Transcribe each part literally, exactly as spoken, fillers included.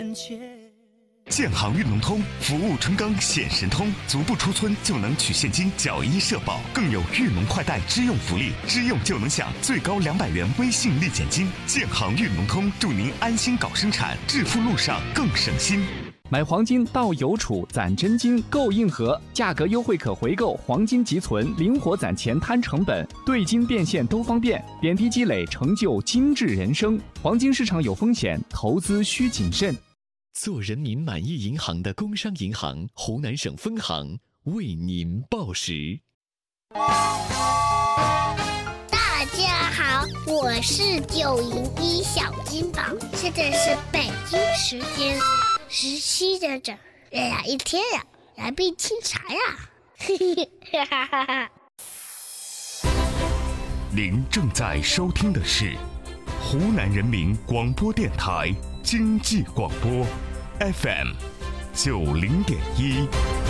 建行运龙通服务春耕显神通，足不出村就能取现金、缴医社保，更有运龙快贷支用福利，支用就能享最高两百元微信立减金。建行运龙通祝您安心搞生产，致富路上更省心。 买黄金到邮储攒真金购硬核，价格优惠可回购，黄金即存，灵活攒钱摊成本，兑金变现都方便，点滴积累成就精致人生。黄金市场有风险，投资需谨慎。 做人民满意银行的工商银行湖南省分行为您报时。 大家好，我是九零一小金宝，现在是北京时间十七点整，月亮一天呀，来杯清茶呀，嘿嘿哈哈哈。 您正在收听的是湖南人民广播电台经济广播 F M 九零点一。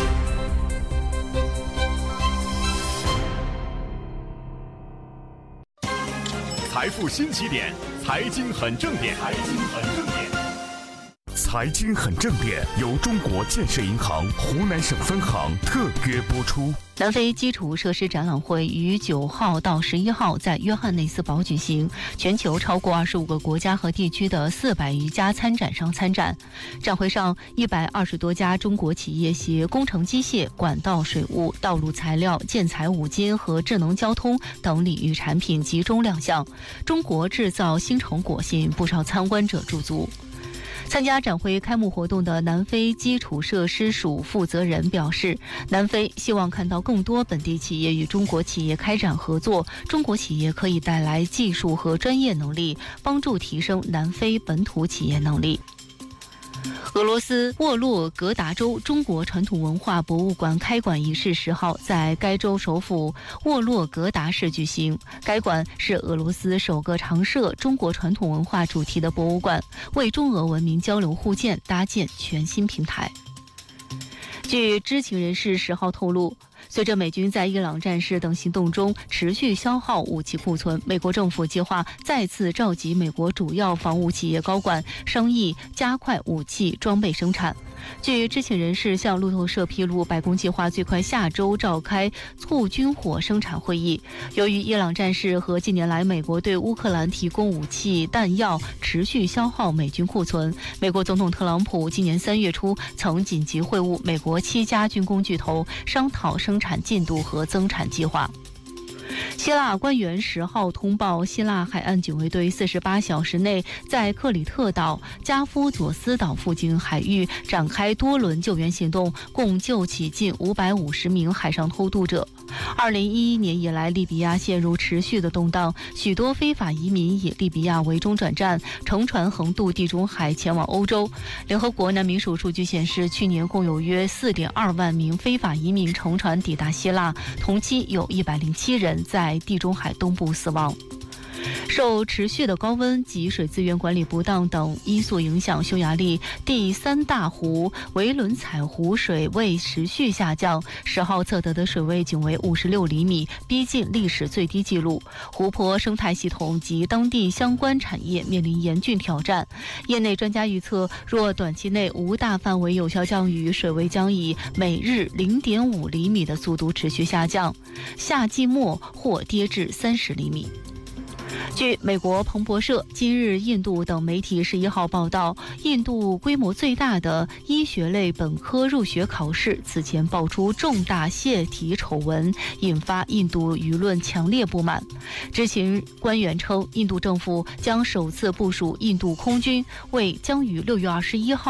财富新起点，财经很正点，财经很正点。 财经很正点由中国建设银行湖南省分行特约播出。 南非基础设施展览会于九号到十一号在约翰内斯堡举行，全球超过二十五个国家和地区的四百余家参展商参展。展会上，一百二十多家中国企业携工程机械、管道水务、道路材料、建材五金和智能交通等领域产品集中亮相，中国制造新成果吸引不少参观者驻足。参加展会开幕活动的南非基础设施署负责人表示，南非希望看到更多本地企业与中国企业开展合作，中国企业可以带来技术和专业能力，帮助提升南非本土企业能力。俄罗斯沃洛格达州中国传统文化博物馆开馆仪式十号在该州首府沃洛格达市举行。该馆是俄罗斯首个常设中国传统文化主题的博物馆，为中俄文明交流互鉴搭建全新平台。据知情人士十号透露，随着美军在伊朗战事等行动中持续消耗武器库存，美国政府计划再次召集美国主要防务企业高管商议加快武器装备生产。据知情人士向路透社披露，白宫计划最快下周召开促军火生产会议。由于伊朗战事和近年来美国对乌克兰提供武器弹药持续消耗美军库存，美国总统特朗普今年三月初曾紧急会晤美国七家军工巨头，商讨生产进度和增产计划。希腊官员十号通报，希腊海岸警卫队四十八小时内在克里特岛、加夫佐斯岛附近海域展开多轮救援行动，共救起近五百五十名海上偷渡者。二零一一年以来，利比亚陷入持续的动荡，许多非法移民以利比亚为中转站，乘船横渡地中海前往欧洲。联合国难民署数据显示，去年共有约四点二万名非法移民乘船抵达希腊，同期有一百零七人在地中海东部死亡。受持续的高温及水资源管理不当等因素影响，匈牙利第三大湖维伦采湖水位持续下降，十号测得的水位仅为五十六厘米，逼近历史最低纪录。湖泊生态系统及当地相关产业面临严峻挑战。业内专家预测，若短期内无大范围有效降雨，水位将以每日零点五厘米的速度持续下降，夏季末或跌至三十厘米。据美国彭博社、今日印度等媒体十一号报道，印度规模最大的医学类本科入学考试此前爆出重大泄题丑闻，引发印度舆论强烈不满。知情官员称，印度政府将首次部署印度空军，为将于六月二十一号